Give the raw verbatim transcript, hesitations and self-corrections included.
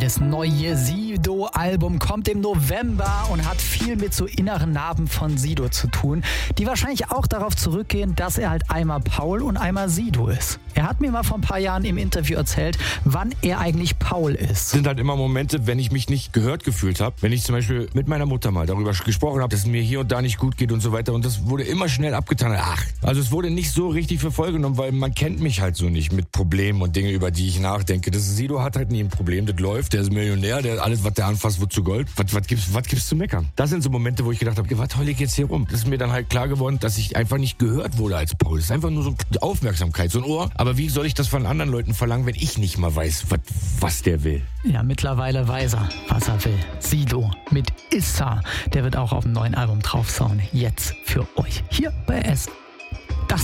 Das neue Sido-Album kommt im November und hat viel mit so inneren Narben von Sido zu tun, die wahrscheinlich auch darauf zurückgehen, dass er halt einmal Paul und einmal Sido ist. Er hat mir mal vor ein paar Jahren im Interview erzählt, wann er eigentlich Paul ist. Es sind halt immer Momente, wenn ich mich nicht gehört gefühlt habe. Wenn ich zum Beispiel mit meiner Mutter mal darüber gesprochen habe, dass es mir hier und da nicht gut geht und so weiter. Und das wurde immer schnell abgetan. Ach, also es wurde nicht so richtig für voll genommen, weil man kennt mich halt so nicht mit Problemen und Dingen, über die ich nachdenke. Das Sido hat halt nie ein Problem, das läuft. Der ist Millionär, der alles, was der anfasst, wird zu Gold. Was, was gibt's, was gibt's zu meckern? Das sind so Momente, wo ich gedacht habe, was heule ich jetzt hier rum? Das ist mir dann halt klar geworden, dass ich einfach nicht gehört wurde als Paul. Das ist einfach nur so eine Aufmerksamkeit, so ein Ohr. Aber wie soll ich das von anderen Leuten verlangen, wenn ich nicht mal weiß, was, was der will? Ja, mittlerweile weiß er, was er will. Sido mit Issa. Der wird auch auf dem neuen Album drauf sein. Jetzt für euch hier bei S